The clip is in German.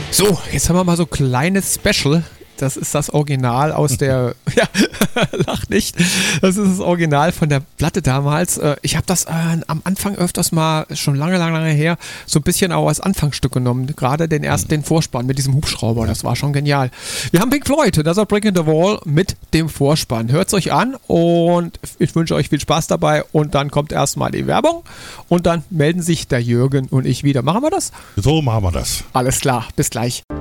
So, jetzt haben wir mal so ein kleines Special. Das ist das Original aus der, ja, lach nicht, das ist das Original von der Platte damals. Ich habe das am Anfang öfters mal, schon lange her, so ein bisschen auch als Anfangsstück genommen. Gerade den Vorspann mit diesem Hubschrauber, das war schon genial. Wir haben Pink Floyd, das war Breaking the Wall mit dem Vorspann. Hört es euch an und ich wünsche euch viel Spaß dabei und dann kommt erstmal die Werbung und dann melden sich der Jürgen und ich wieder. Machen wir das? So machen wir das. Alles klar, bis gleich.